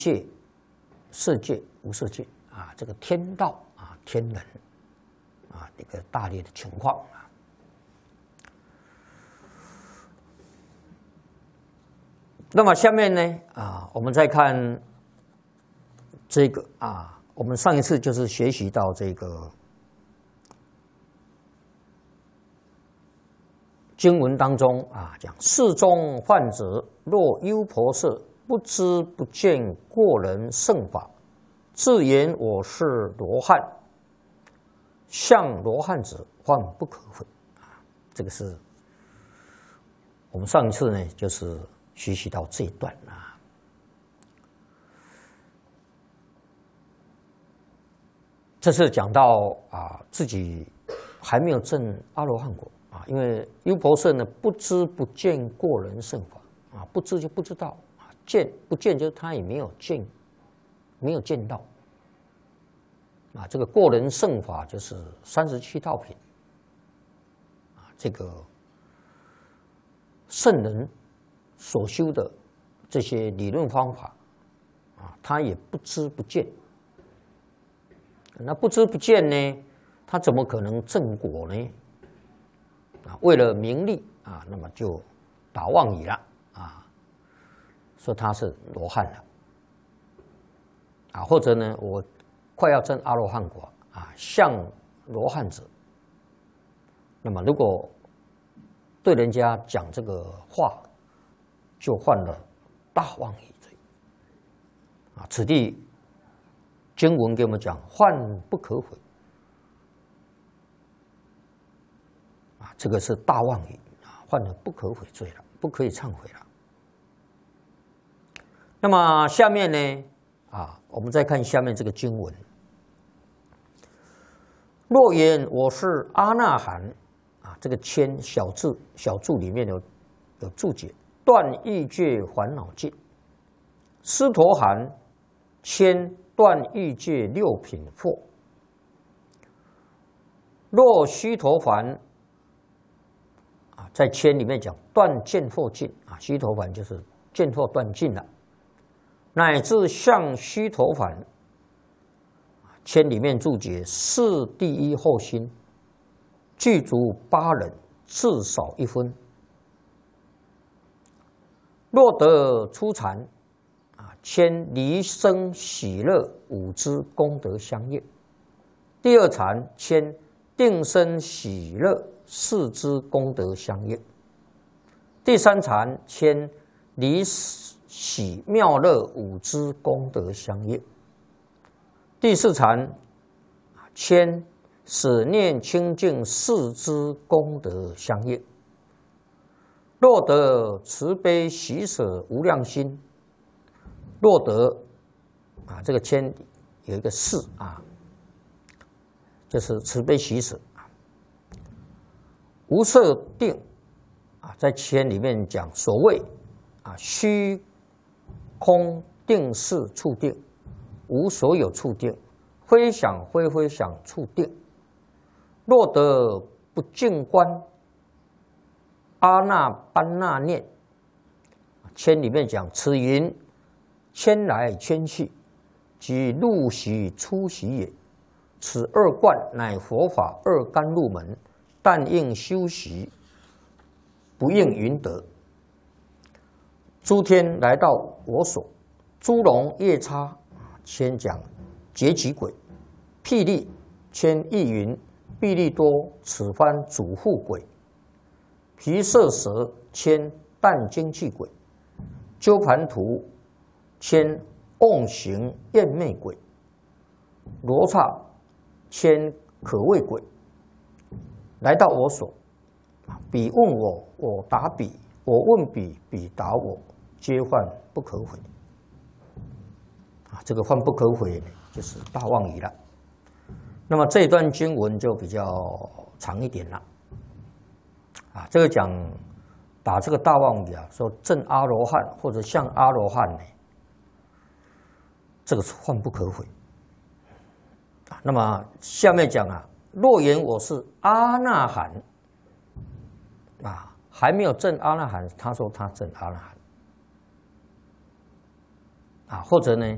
界、色界、无色界啊，这个天道啊、天人啊，这个大略的情况啊。那么下面呢啊，我们再看这个啊，我们上一次就是学习到这个经文当中啊，讲世中患者若优婆塞，不知不见过人圣法，自言我是罗汉，向罗汉者患不可悔啊。这个是我们上一次呢，就是学习到这一段啊。这是讲到啊，自己还没有证阿罗汉果啊，因为优婆塞呢，不知不见过人圣法啊，不知就不知道啊，见不见就是他也没有见到啊。这个过人圣法就是37道品啊，这个圣人所修的这些理论方法啊，他也不知不见。那不知不见呢，他怎么可能正果呢？啊，为了名利啊，那么就打妄语了啊，说他是罗汉了啊，或者呢，我快要证阿罗汉果啊，像罗汉者。那么如果对人家讲这个话，就犯了大妄语罪啊！此地经文给我们讲，患不可悔啊，这个是大妄语啊，犯了不可悔罪了，不可以忏悔了。那么下面呢啊，我们再看下面这个经文：若言我是阿那含啊，这个签小注里面有注解。断欲界烦恼尽，斯陀含签断欲界六品惑。若须陀洹啊，在签里面讲断见惑尽啊，须陀洹就是见惑断尽了，乃至向须陀洹，签里面注解是第一后心，具足8人，至少1分。若得初禅啊，签离生喜乐5支功德相应；第二禅签定生喜乐4支功德相应；第三禅签离喜妙乐5支功德相应；第四禅签使念清净4支功德相应。若得慈悲喜舍无量心，若得啊，这个签有一个事啊，就是慈悲喜舍无色定啊，在签里面讲所谓啊虚空定识处定，无所有处定，非想非想处定。若得不净观阿那般那念，签里面讲此云迁来迁去，即入息出息也。此2观乃佛法2甘露门，但应修习，不应云得。诸天来到我所，诸龙夜叉签讲劫集鬼，霹雳签意云毕利多，此番主护鬼。毗舍蛇签淡精气鬼，鸠盘荼签瓮行厌魅鬼，罗刹签可畏鬼。来到我所，彼问我，我答彼；我问彼，彼答我，皆患不可悔。啊，这个患不可悔就是大妄语了。那么这段经文就比较长一点了。啊，这个讲打这个大妄语啊，说证阿罗汉或者像阿罗汉呢，这个是患不可悔啊。那么下面讲啊，若言我是阿那含啊，还没有证阿那含，他说他证阿那含啊，或者呢